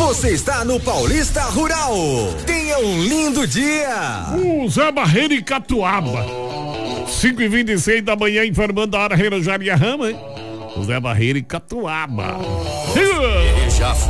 Você está no Paulista Rural. Tenha um lindo dia. O Zé Barreiro e Catuaba. 5h26 da manhã, informando a hora, Relojaria Rama, hein? O Zé Barreiro e Catuaba.